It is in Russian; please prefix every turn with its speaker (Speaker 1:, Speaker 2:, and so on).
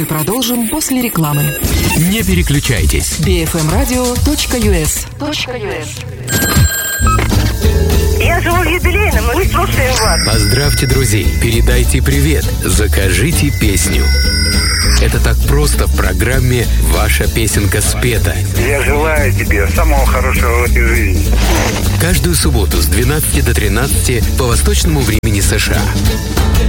Speaker 1: Мы продолжим после рекламы.
Speaker 2: Не переключайтесь.
Speaker 1: bfmradio.us.
Speaker 3: Я живу в юбилейном, мы слушаем вас.
Speaker 2: Поздравьте друзей, передайте привет, закажите песню. Это так просто в программе «Ваша песенка спета».
Speaker 4: Я желаю тебе самого хорошего в этой жизни.
Speaker 2: Каждую субботу с 12 до 13 по восточному времени США.